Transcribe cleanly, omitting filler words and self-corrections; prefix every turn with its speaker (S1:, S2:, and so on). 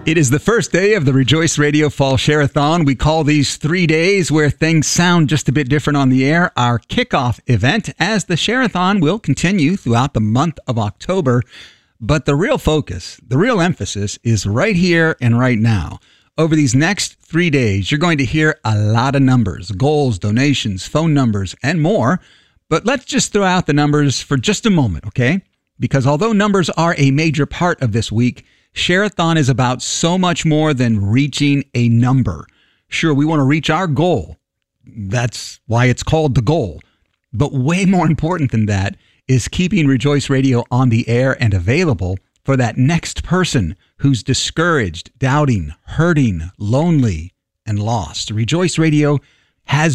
S1: It is the first day of the Rejoice Radio Fall Share-a-thon. We call these 3 days where things sound just a bit different on the air our kickoff event, as the Share-a-thon will continue throughout the month of October. But the real focus, the real emphasis is right here and right now. Over these next 3 days, you're going to hear a lot of numbers, goals, donations, phone numbers, and more. But let's just throw out the numbers for just a moment, okay? Because although numbers are a major part of this week, Share-a-thon is about so much more than reaching a number. Sure, we want to reach our goal. That's why it's called the goal. But way more important than that is keeping Rejoice Radio on the air and available for that next person who's discouraged, doubting, hurting, lonely, and lost. Rejoice Radio has